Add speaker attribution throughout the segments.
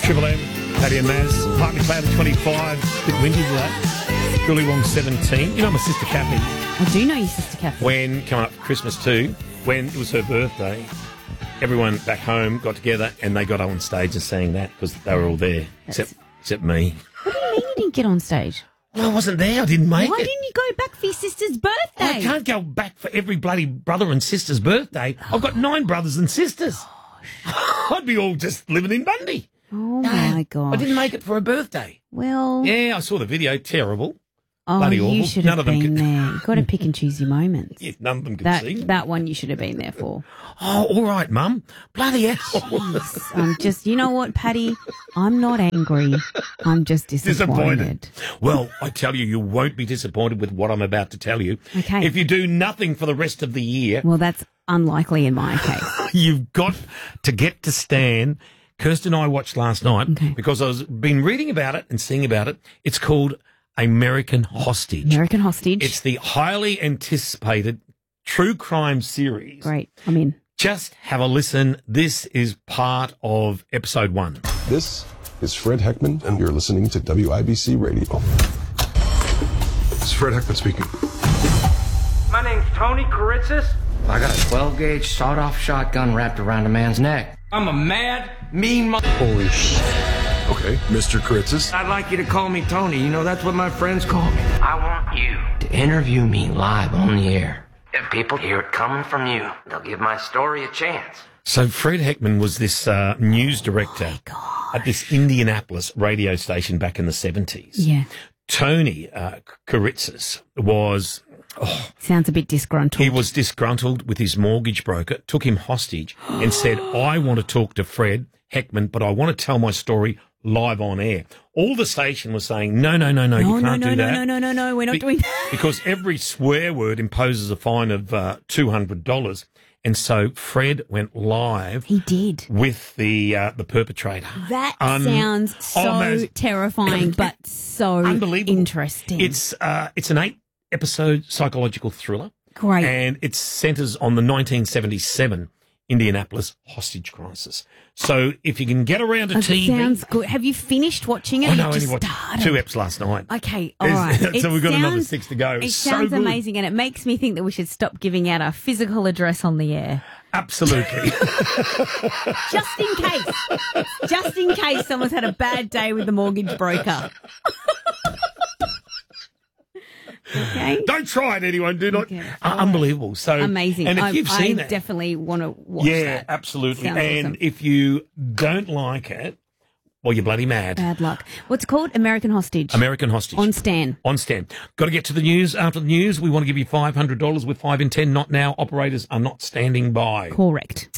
Speaker 1: Triple M, Paddy and Maz, partly cloudy 25, bit windy today. Billy Wong 17. You know my sister Kathy.
Speaker 2: I do know your sister Kathy.
Speaker 1: When, coming up for Christmas too, when it was her birthday, everyone back home got together and they got on stage and sang that because they were all there, except me.
Speaker 2: What do you mean you didn't get on stage?
Speaker 1: Well, I wasn't there. I didn't make it.
Speaker 2: Why didn't you go back for your sister's birthday?
Speaker 1: I can't go back for every bloody brother and sister's birthday. I've got 9 brothers and sisters. I'd be all just living in Bundy.
Speaker 2: Oh, my God.
Speaker 1: I didn't make it for a birthday.
Speaker 2: Well...
Speaker 1: Yeah, I saw the video. Terrible.
Speaker 2: Oh,
Speaker 1: Bloody awful.
Speaker 2: you should have been there. You've got to pick and choose your moments.
Speaker 1: Yeah, none of them could sing.
Speaker 2: That one you should have been there for.
Speaker 1: Oh, all right, Mum. Bloody hell.
Speaker 2: I'm just, you know what, Paddy? I'm not angry. I'm just disappointed.
Speaker 1: Well, I tell you, you won't be disappointed with what I'm about to tell you.
Speaker 2: Okay.
Speaker 1: If you do nothing for the rest of the year...
Speaker 2: Well, that's unlikely in my case.
Speaker 1: You've got to get to Stan. Kirsten and I watched last night because I've been reading about it and seeing about it. It's called American Hostage.
Speaker 2: American Hostage.
Speaker 1: It's the highly anticipated true crime series.
Speaker 2: Great. I'm in.
Speaker 1: Just have a listen. This is part of episode 1.
Speaker 3: This is Fred Heckman, and you're listening to WIBC Radio. It's Fred Heckman speaking.
Speaker 4: My name's Tony Karitzis. I got a 12-gauge sawed-off shotgun wrapped around a man's neck. I'm a mad, mean
Speaker 3: Holy shit. Okay, Mr. Karitzis.
Speaker 4: I'd like you to call me Tony. You know, that's what my friends call me. I want you to interview me live on the air. If people hear it coming from you, they'll give my story a chance.
Speaker 1: So Fred Heckman was this news director at this Indianapolis radio station back in the 70s.
Speaker 2: Yeah.
Speaker 1: Tony Karitzis was...
Speaker 2: Sounds a bit disgruntled.
Speaker 1: He was disgruntled with his mortgage broker, took him hostage and said, I want to talk to Fred Heckman, but I want to tell my story live on air. All the station was saying, no, you can't do that.
Speaker 2: No, we're not doing that.
Speaker 1: Because every swear word imposes a fine of $200. And so Fred went live.
Speaker 2: He did.
Speaker 1: With the perpetrator.
Speaker 2: That sounds so terrifying, but so
Speaker 1: unbelievable.
Speaker 2: Interesting.
Speaker 1: It's an 8-episode psychological thriller.
Speaker 2: Great.
Speaker 1: And it centres on the 1977 Indianapolis hostage crisis. So if you can get around to TV...
Speaker 2: Sounds good. Have you finished watching it?
Speaker 1: I know, I
Speaker 2: just
Speaker 1: only watched
Speaker 2: started?
Speaker 1: 2 eps last night.
Speaker 2: Okay, all right.
Speaker 1: So we've got another 6 to go.
Speaker 2: It
Speaker 1: so
Speaker 2: sounds
Speaker 1: good.
Speaker 2: amazing, and it makes me think that we should stop giving out our physical address on the air.
Speaker 1: Absolutely.
Speaker 2: Just in case someone's had a bad day with the mortgage broker. Okay.
Speaker 1: Don't try it, anyone. Do not.
Speaker 2: Okay.
Speaker 1: Unbelievable. So
Speaker 2: amazing.
Speaker 1: And if you've seen
Speaker 2: I
Speaker 1: that,
Speaker 2: definitely want to watch that.
Speaker 1: yeah, absolutely.
Speaker 2: Sounds
Speaker 1: And
Speaker 2: awesome.
Speaker 1: if you don't like it, well, you're bloody mad.
Speaker 2: Bad luck. What's it called? American Hostage.
Speaker 1: American Hostage.
Speaker 2: On Stan.
Speaker 1: On Stan. Got to get to the news. After the news, we want to give you $500 with 5 in 10. Not now. Operators are not standing by.
Speaker 2: Correct.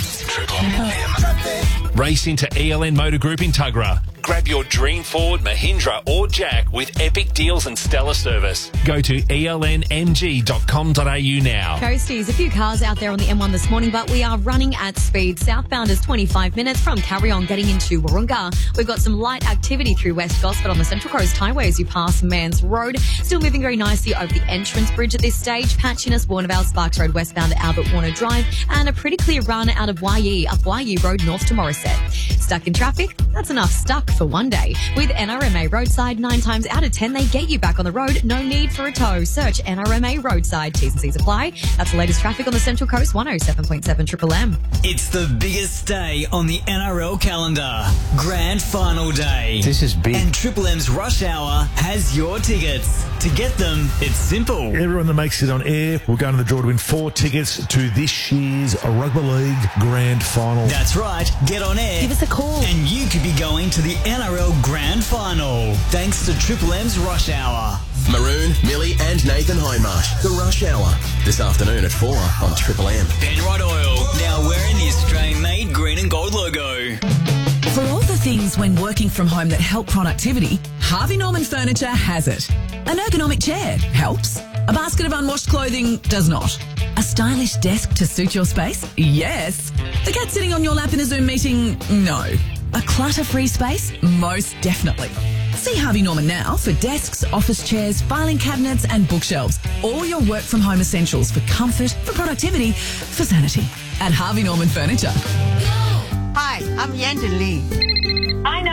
Speaker 5: Race into ELN Motor Group in Tuggerah. Grab your dream Ford, Mahindra or Jack with epic deals and stellar service. Go to elnmg.com.au now.
Speaker 6: Coasties, a few cars out there on the M1 this morning, but we are running at speed. Southbound is 25 minutes from Carry-On getting into Wahroonga. We've got some light activity through West Gosford on the Central Coast Highway as you pass Mans Road. Still moving very nicely over the entrance bridge at this stage. Patchiness, Warnervale, Sparks Road westbound to Albert Warner Drive, and a pretty clear run out of YE up YE Road north to Morisset. Stuck in traffic? That's enough stuck for one day. With NRMA Roadside, 9 times out of 10, they get you back on the road. No need for a tow. Search NRMA Roadside. T's and C's apply. That's the latest traffic on the Central Coast, 107.7 Triple M.
Speaker 7: It's the biggest day on the NRL calendar. Grand Final Day.
Speaker 5: This is big.
Speaker 7: And Triple M's Rush Hour has your tickets. To get them, it's simple.
Speaker 8: Everyone that makes it on air will go into the draw to win 4 tickets to this year's Rugby League Grand Final.
Speaker 7: That's right. Get on air.
Speaker 2: Give us a call.
Speaker 7: And you could be going to the NRL Grand Final. Thanks to Triple M's Rush Hour.
Speaker 9: Maroon, Millie and Nathan Hindmarsh. The Rush Hour. This afternoon at 4 on Triple M.
Speaker 7: Penrod Oil. Now wearing the Australian-made green and gold logo.
Speaker 10: For all the things when working from home that help productivity, Harvey Norman Furniture has it. An ergonomic chair helps. A basket of unwashed clothing does not. A stylish desk to suit your space? Yes. The cat sitting on your lap in a Zoom meeting? No. A clutter-free space? Most definitely. See Harvey Norman now for desks, office chairs, filing cabinets and bookshelves. All your work from home essentials for comfort, for productivity, for sanity. At Harvey Norman Furniture.
Speaker 11: Hi, I'm Yanton Lee.
Speaker 12: I know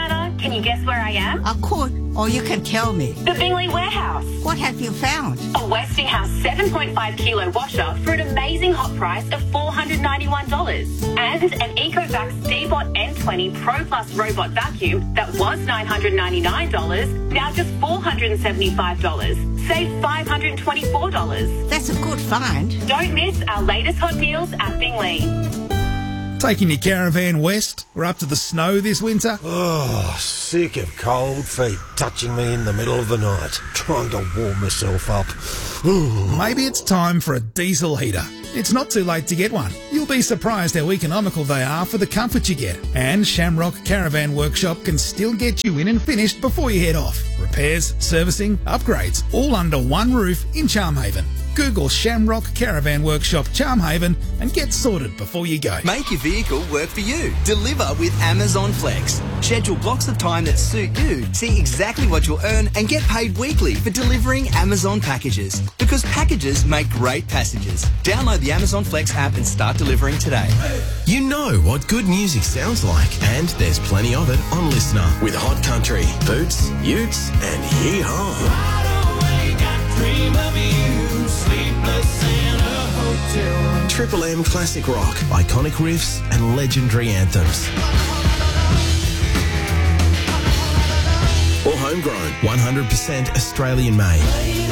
Speaker 11: Can you guess where I am?
Speaker 12: I could, or you can tell me.
Speaker 11: The Bingley Warehouse.
Speaker 12: What have you found?
Speaker 11: A Westinghouse 7.5 kilo washer for an amazing hot price of $491. And an Ecovacs D-Bot N20 Pro Plus robot vacuum that was $999, now just $475. Save $524.
Speaker 12: That's a good find.
Speaker 11: Don't miss our latest hot deals at Bingley.
Speaker 13: Taking your caravan west? We're up to the snow this winter?
Speaker 14: Oh, sick of cold feet touching me in the middle of the night, trying to warm myself up.
Speaker 13: Maybe it's time for a diesel heater. It's not too late to get one. You'll be surprised how economical they are for the comfort you get. And Shamrock Caravan Workshop can still get you in and finished before you head off. Repairs, servicing, upgrades, all under one roof in Charmhaven. Google Shamrock Caravan Workshop Charmhaven and get sorted before you go.
Speaker 15: Make your vehicle work for you. Deliver with Amazon Flex. Schedule blocks of time that suit you. See exactly what you'll earn and get paid weekly for delivering Amazon packages. Because packages make great passengers. Download the Amazon Flex app and start delivering today.
Speaker 9: You know what good music sounds like, and there's plenty of it on Listener with Hot Country, Boots, Utes, and Yee-Haw.
Speaker 16: Dream of you, sleepless in a hotel.
Speaker 9: Triple M Classic Rock, iconic riffs and legendary anthems. Or homegrown, 100% Australian made.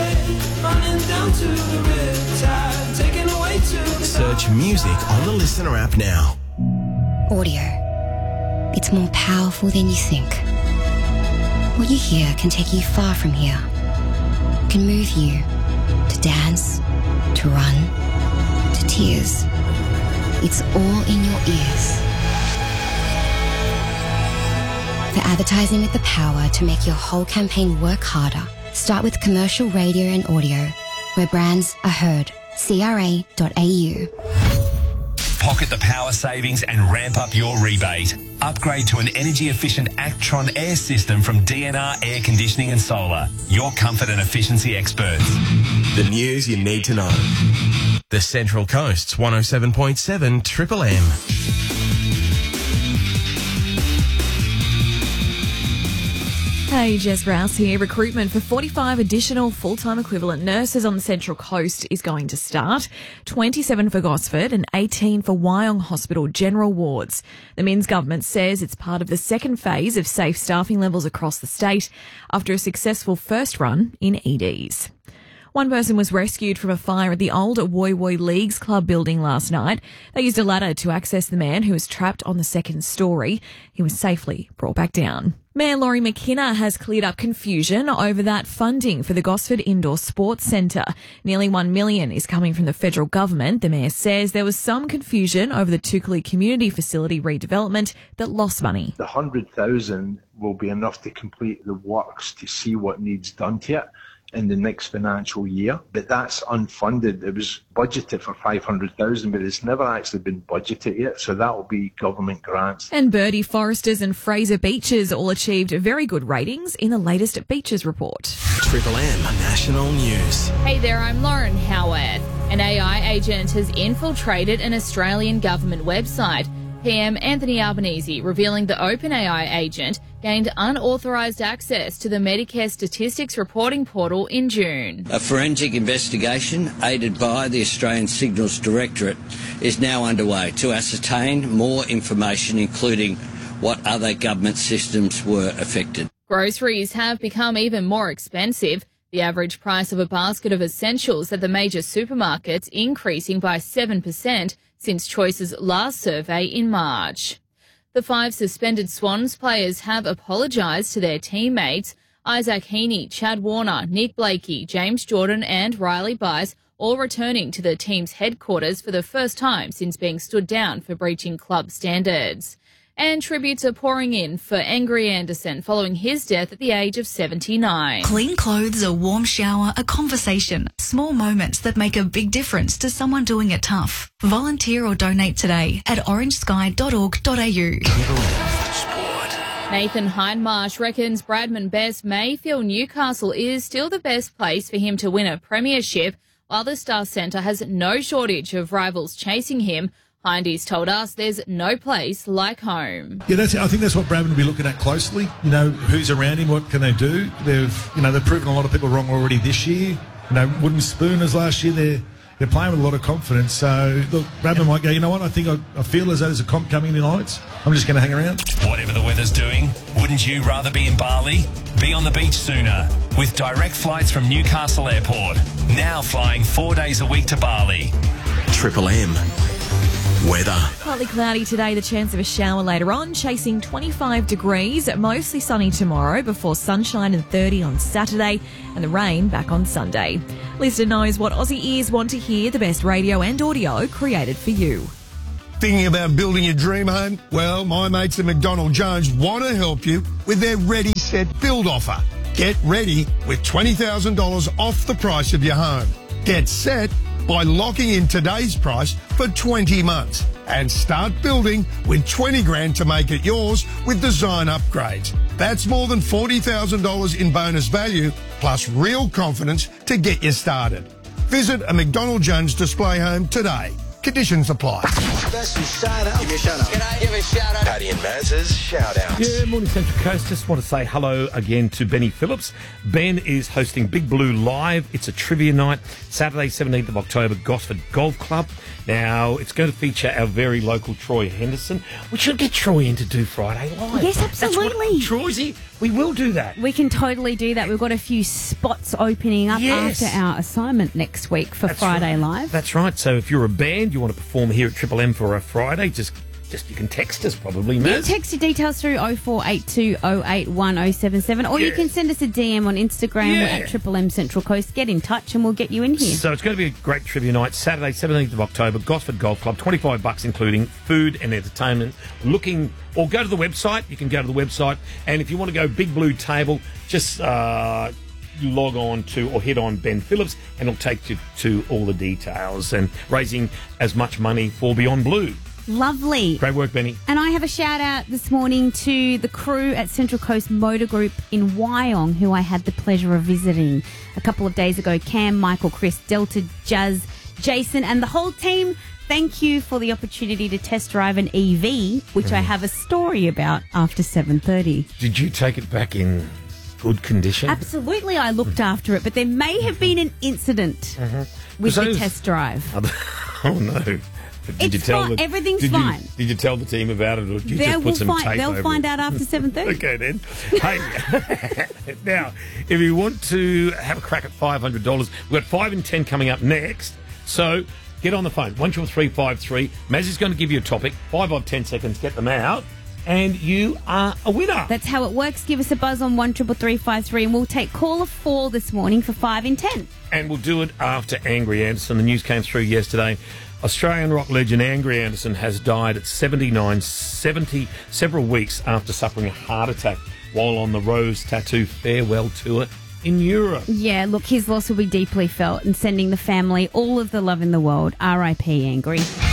Speaker 9: Search music on the Listener app now.
Speaker 17: Audio. It's more powerful than you think. What you hear can take you far from here. Can move you to dance, to run, to tears. It's all in your ears. For advertising with the power to make your whole campaign work harder, start with commercial radio and audio, where brands are heard. CRA.au.
Speaker 5: Pocket the power savings and ramp up your rebate. Upgrade to an energy-efficient Actron air system from DNR Air Conditioning and Solar. Your comfort and efficiency experts.
Speaker 9: The news you need to know. The Central Coast's 107.7 Triple M.
Speaker 18: Hey, Jess Rouse here. Recruitment for 45 additional full-time equivalent nurses on the Central Coast is going to start. 27 for Gosford and 18 for Wyong Hospital general wards. The Minns government says it's part of the second phase of safe staffing levels across the state after a successful first run in EDs. One person was rescued from a fire at the old Woy Woy Leagues Club building last night. They used a ladder to access the man who was trapped on the second story. He was safely brought back down. Mayor Laurie McKenna has cleared up confusion over that funding for the Gosford Indoor Sports Centre. Nearly $1 million is coming from the federal government. The mayor says there was some confusion over the Toukley Community Facility redevelopment that lost money.
Speaker 19: The 100,000 will be enough to complete the works to see what needs done to it in the next financial year, but that's unfunded. It was budgeted for 500,000, but it's never actually been budgeted yet, so that will be government grants.
Speaker 18: And Birdie Foresters and Fraser Beaches all achieved very good ratings in the latest Beaches report.
Speaker 9: Triple M National News.
Speaker 20: Hey there, I'm Lauren Howarth. An AI agent has infiltrated an Australian government website. PM Anthony Albanese revealing the OpenAI agent gained unauthorised access to the Medicare Statistics Reporting Portal in June.
Speaker 21: A forensic investigation, aided by the Australian Signals Directorate, is now underway to ascertain more information, including what other government systems were affected.
Speaker 20: Groceries have become even more expensive. The average price of a basket of essentials at the major supermarkets increasing by 7% since Choice's last survey in March. The 5 suspended Swans players have apologised to their teammates. Isaac Heaney, Chad Warner, Nick Blakey, James Jordan and Riley Bice all returning to the team's headquarters for the first time since being stood down for breaching club standards. And tributes are pouring in for Angry Anderson following his death at the age of 79.
Speaker 22: Clean clothes, a warm shower, a conversation. Small moments that make a big difference to someone doing it tough. Volunteer or donate today at orangesky.org.au.
Speaker 20: Nathan Hindmarsh reckons Bradman Best may feel Newcastle is still the best place for him to win a premiership, while the Star Centre has no shortage of rivals chasing him. Hindy's told us there's no place like home.
Speaker 8: Yeah, I think that's what Bradman will be looking at closely. You know, who's around him, what can they do? They've proven a lot of people wrong already this year. You know, wooden spooners last year, they're playing with a lot of confidence. So, look, Bradman might go, you know what, I think I feel as though there's a comp coming in tonight. I'm just going to hang around.
Speaker 5: Whatever the weather's doing, wouldn't you rather be in Bali? Be on the beach sooner with direct flights from Newcastle Airport. Now flying 4 days a week to Bali.
Speaker 9: Triple M. Weather.
Speaker 18: Partly cloudy today, the chance of a shower later on, chasing 25 degrees, mostly sunny tomorrow before sunshine and 30 on Saturday, and the rain back on Sunday. Listener knows what Aussie ears want to hear, the best radio and audio created for you.
Speaker 3: Thinking about building your dream home? Well, my mates at McDonald Jones want to help you with their Ready, Set, Build offer. Get ready with $20,000 off the price of your home. Get set by locking in today's price for 20 months and start building with 20 grand to make it yours with design upgrades. That's more than $40,000 in bonus value plus real confidence to get you started. Visit a McDonald Jones display home today. Conditions apply.
Speaker 14: Special shout out. Give me a shout out.
Speaker 9: Can I give a shout out? Paddy and Maz's shout outs.
Speaker 1: Yeah, morning Central Coast. Just want to say hello again to Benny Phillips. Ben is hosting Big Blue Live. It's a trivia night, Saturday, 17th of October, Gosford Golf Club. Now, it's going to feature our very local Troy Henderson. We should get Troy in to do Friday Live.
Speaker 2: Yes, absolutely.
Speaker 1: Troy's, we will do that.
Speaker 2: We can totally do that. We've got a few spots opening up after our assignment next week for Friday Live.
Speaker 1: That's right. So if you're a band, you want to perform here at Triple M for a Friday, just you can text us probably, Maz.
Speaker 2: Yeah, text your details through 0482 081 077, or you can send us a DM on Instagram at Triple M Central Coast. Get in touch and we'll get you in here.
Speaker 1: So it's going to be a great trivia night, Saturday, 17th of October, Gosford Golf Club, $25 including food and entertainment. Or go to the website. You can go to the website, and if you want to go Big Blue Table, just log on to or hit on Ben Phillips, and it'll take you to all the details and raising as much money for Beyond Blue.
Speaker 2: Lovely.
Speaker 1: Great work, Benny.
Speaker 2: And I have a shout out this morning to the crew at Central Coast Motor Group in Wyong, who I had the pleasure of visiting a couple of days ago. Cam, Michael, Chris, Delta, Jazz, Jason, and the whole team. Thank you for the opportunity to test drive an EV, which I have a story about after 7:30.
Speaker 1: Did you take it back in good condition?
Speaker 2: Absolutely, I looked after it, but there may have been an incident with the test drive.
Speaker 1: Oh, no. Did you tell them?
Speaker 2: Everything's fine.
Speaker 1: Did you tell the team about it, or did you just put some tape
Speaker 2: They'll
Speaker 1: over
Speaker 2: find
Speaker 1: it?
Speaker 2: out after 7:30.
Speaker 1: Okay, then. Hey, now, if you want to have a crack at $500, we've got 5 and 10 coming up next. So get on the phone, 12353. Maz is going to give you a topic, 5 or 10 seconds, get them out, and you are a winner.
Speaker 2: That's how it works. Give us a buzz on 13353, and we'll take caller 4 this morning for 5 in 10.
Speaker 1: And we'll do it after Angry Anderson. The news came through yesterday. Australian rock legend Angry Anderson has died at 79, several weeks after suffering a heart attack while on the Rose Tattoo farewell tour in Europe.
Speaker 2: Yeah, look, his loss will be deeply felt, and sending the family all of the love in the world. R.I.P. Angry.